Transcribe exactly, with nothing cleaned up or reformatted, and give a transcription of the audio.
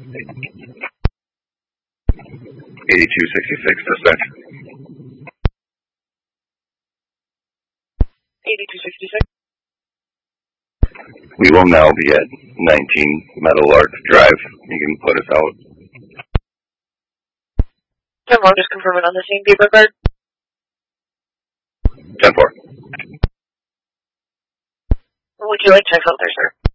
eighty-two sixty-six, dispatch. eighty-two sixty-six. We will now be at nineteen Meadow Lark Drive. You can put us out. ten four, just confirm it on the same paper card. ten four. Would you like check out there, sir?